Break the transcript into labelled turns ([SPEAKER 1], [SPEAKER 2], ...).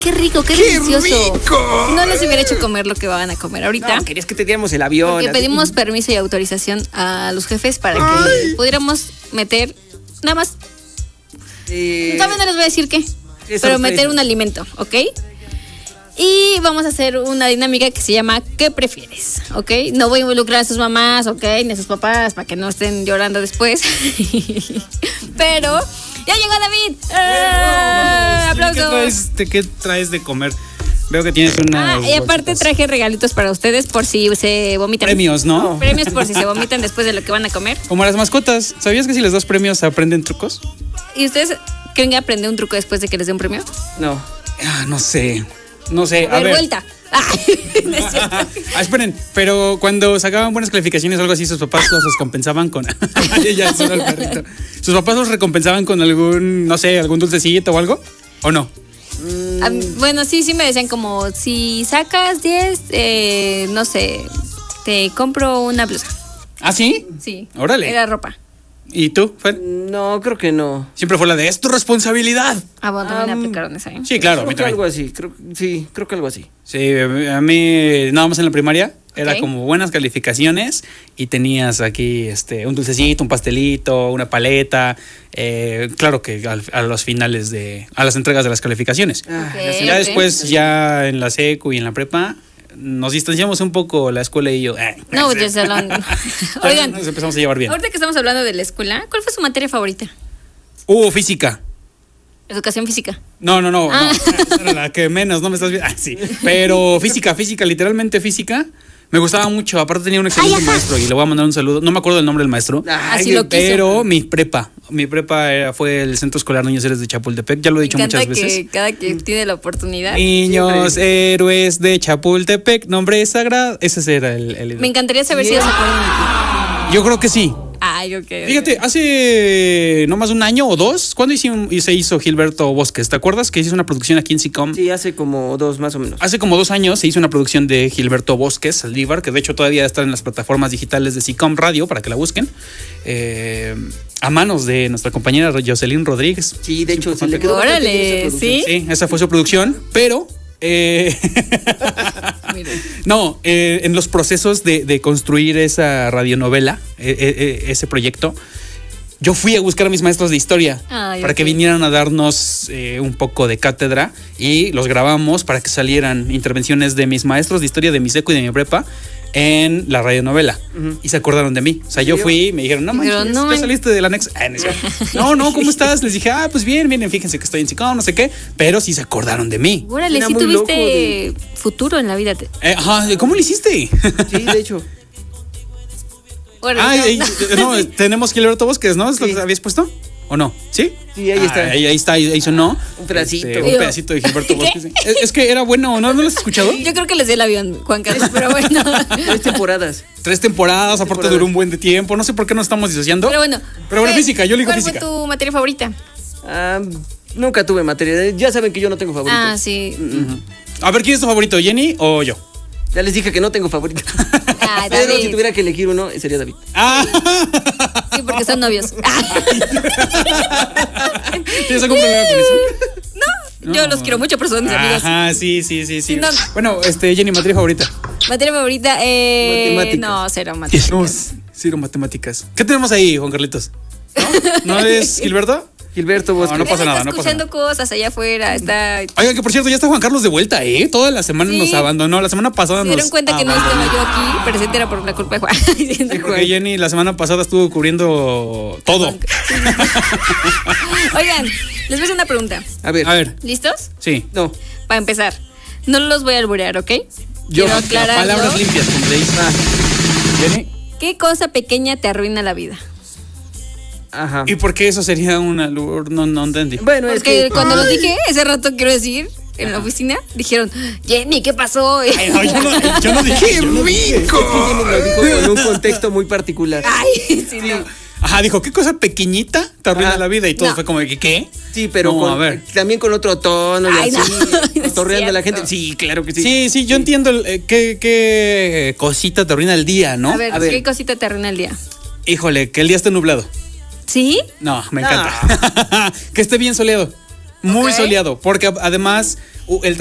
[SPEAKER 1] Qué rico, qué delicioso. Rico. Si no les hubiera hecho comer lo que van a comer ahorita.
[SPEAKER 2] No, querías que te diéramos el avión.
[SPEAKER 1] Porque pedimos permiso y autorización a los jefes para que pudiéramos meter nada más. Todavía no les voy a decir qué, pero meter un alimento, ¿ok? Y vamos a hacer una dinámica que se llama ¿qué prefieres? ¿Ok? No voy a involucrar a sus mamás, ¿ok? Ni a sus papás para que no estén llorando después. Pero ya llegó David. ¡Aplausos!
[SPEAKER 3] ¿Qué traes de comer? Veo que tienes una.
[SPEAKER 1] Y aparte traje regalitos para ustedes por si se vomitan.
[SPEAKER 3] Premios, ¿no?
[SPEAKER 1] Premios por si se vomitan después de lo que van a comer.
[SPEAKER 3] Como las mascotas. ¿Sabías que si les das premios aprenden trucos?
[SPEAKER 1] ¿Y ustedes creen que aprende un truco después de que les dé un premio?
[SPEAKER 3] No. No sé. A ver.
[SPEAKER 1] Vuelta.
[SPEAKER 3] Esperen, pero cuando sacaban buenas calificaciones o algo así, sus papás los recompensaban con. Ya sonó el perrito. ¿Sus papás los recompensaban con algún, no sé, algún dulcecito o algo? ¿O no?
[SPEAKER 1] Bueno, sí me decían como, si sacas 10, no sé, te compro una blusa.
[SPEAKER 3] ¿Ah, sí?
[SPEAKER 1] Sí.
[SPEAKER 3] Órale.
[SPEAKER 1] Era ropa.
[SPEAKER 3] ¿Y tú, Fer?
[SPEAKER 2] No, creo que no.
[SPEAKER 3] Siempre fue la de, es tu responsabilidad.
[SPEAKER 1] Bueno, también aplicaron esa, ¿eh?
[SPEAKER 3] Sí, claro.
[SPEAKER 2] Creo que algo así, creo que algo así.
[SPEAKER 3] Sí, a mí, nada más en la primaria, era como buenas calificaciones y tenías aquí un dulcecito, un pastelito, una paleta. Claro que a los finales a las entregas de las calificaciones. Ya después, ya en la secu y en la prepa, nos distanciamos un poco la escuela y yo.
[SPEAKER 1] No, oigan,
[SPEAKER 3] nos empezamos a llevar bien.
[SPEAKER 1] Ahorita que estamos hablando de la escuela, ¿cuál fue su materia favorita?
[SPEAKER 3] Física.
[SPEAKER 1] Educación física.
[SPEAKER 3] No, esa era la que menos, no me estás viendo. Sí. Pero física, literalmente física. Me gustaba mucho, aparte tenía un excelente maestro y le voy a mandar un saludo. No me acuerdo del nombre del maestro.
[SPEAKER 1] Así lo quiso.
[SPEAKER 3] Pero mi prepa fue el Centro Escolar Niños Héroes de Chapultepec. Ya lo he dicho muchas veces.
[SPEAKER 1] Que cada quien tiene la oportunidad.
[SPEAKER 3] Niños Héroes de Chapultepec, nombre sagrado. Ese era el
[SPEAKER 1] Me encantaría saber si ellos se acuerdan.
[SPEAKER 3] Yo creo que sí.
[SPEAKER 1] Okay.
[SPEAKER 3] Fíjate, hace no más de un año o dos, ¿cuándo se hizo Gilberto Bosques? ¿Te acuerdas que hizo una producción aquí en SICOM?
[SPEAKER 2] Sí, hace como 2 más o menos.
[SPEAKER 3] Hace como 2 años se hizo una producción de Gilberto Bosques, Saldívar, que de hecho todavía está en las plataformas digitales de SICOM Radio para que la busquen. A manos de nuestra compañera Jocelyn Rodríguez.
[SPEAKER 2] Sí, de hecho, se le
[SPEAKER 1] quedó. Órale, ¿sí?
[SPEAKER 3] Sí, esa fue su producción, pero no, en los procesos de construir esa radionovela, ese proyecto, yo fui a buscar a mis maestros de historia para que vinieran a darnos un poco de cátedra y los grabamos para que salieran intervenciones de mis maestros de historia de mi secu y de mi prepa en la radionovela. Y se acordaron de mí. O sea, yo fui y me dijeron, no manches, ¿ya saliste del anexo? No, ¿cómo estás? Les dije, pues bien, fíjense que estoy en SICOM, no sé qué, pero sí se acordaron de mí.
[SPEAKER 1] Órale, sí tuviste futuro en la vida.
[SPEAKER 3] ¿Cómo lo hiciste?
[SPEAKER 2] Sí, de hecho.
[SPEAKER 3] Tenemos Gilberto Bosques, ¿no? ¿Es lo que habías puesto? ¿O no? ¿Sí?
[SPEAKER 2] Sí, ahí está.
[SPEAKER 3] Ahí está, ahí sonó.
[SPEAKER 2] Un pedacito.
[SPEAKER 3] Un pedacito de Gilberto Bosques. Es que era bueno, ¿no? ¿No lo has escuchado?
[SPEAKER 1] Yo creo que les di el avión, Juan Carlos, pero bueno.
[SPEAKER 2] 3 temporadas.
[SPEAKER 3] 3 temporadas, aparte duró un buen de tiempo. No sé por qué nos estamos disociando.
[SPEAKER 1] Pero bueno,
[SPEAKER 3] física, yo elijo física.
[SPEAKER 1] ¿Cuál fue tu materia favorita?
[SPEAKER 2] Nunca tuve materia. Ya saben que yo no tengo favorito.
[SPEAKER 1] Sí.
[SPEAKER 3] A ver, ¿quién es tu favorito, Jenny o yo?
[SPEAKER 2] Ya les dije que no tengo favorito. Pero si tuviera que elegir uno, sería David.
[SPEAKER 1] Sí, porque son novios.
[SPEAKER 3] ¿Tienes algún problema con eso?
[SPEAKER 1] No, yo los quiero mucho, pero son mis amigos.
[SPEAKER 3] Sí. No. Bueno, Jenny, materia favorita.
[SPEAKER 1] Materia favorita,
[SPEAKER 2] matemáticas.
[SPEAKER 1] No, cero matemáticas.
[SPEAKER 3] Cero matemáticas. ¿Qué tenemos ahí, Juan Carlitos? ¿No es Gilberto?
[SPEAKER 2] Gilberto Bosques.
[SPEAKER 3] No pasa nada,
[SPEAKER 1] está escuchando cosas allá afuera, está...
[SPEAKER 3] Oigan, que por cierto, ya está Juan Carlos de vuelta, Toda la semana nos abandonó. La semana pasada
[SPEAKER 1] se dieron cuenta que no estaba yo aquí, presente era por la culpa de Juan.
[SPEAKER 3] Porque Jenny la semana pasada estuvo cubriendo todo.
[SPEAKER 1] Oigan, les voy a hacer una pregunta.
[SPEAKER 3] A ver.
[SPEAKER 1] ¿Listos?
[SPEAKER 3] Sí.
[SPEAKER 2] No.
[SPEAKER 1] Para empezar, no los voy a alburear, ¿ok?
[SPEAKER 3] Yo, palabras limpias, como se dice. Jenny.
[SPEAKER 1] ¿Qué cosa pequeña te arruina la vida?
[SPEAKER 2] Ajá.
[SPEAKER 3] ¿Y por qué eso sería un albur? No entendí.
[SPEAKER 2] Bueno,
[SPEAKER 1] porque cuando lo dije ese rato, quiero decir, en la oficina, dijeron, Jenny, ¿qué pasó?
[SPEAKER 3] Ay, no, yo no dije.
[SPEAKER 2] ¡Qué rico! Jenny lo dijo en un contexto muy particular.
[SPEAKER 1] Ay, sí, no.
[SPEAKER 3] Ajá, dijo, ¿qué cosa pequeñita te arruina la vida? Y todo fue como de, ¿qué?
[SPEAKER 2] Sí, pero también con otro tono y así, torreando a la gente. Sí, claro que sí.
[SPEAKER 3] Sí, yo entiendo qué cosita te arruina el día, ¿no?
[SPEAKER 1] A ver, ¿qué cosita te arruina el día?
[SPEAKER 3] Híjole, que el día esté nublado.
[SPEAKER 1] ¿Sí?
[SPEAKER 3] No, me encanta. Que esté bien soleado. Muy soleado. Porque además, El